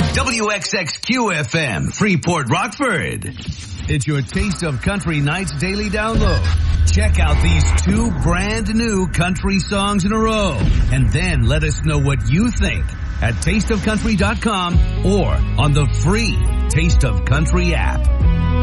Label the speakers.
Speaker 1: WXXQ-FM, Freeport, Rockford. It's your Taste of Country Nights daily download. Check out these 2 brand new country songs in a row. And then let us know what you think at tasteofcountry.com or on the free Taste of Country app.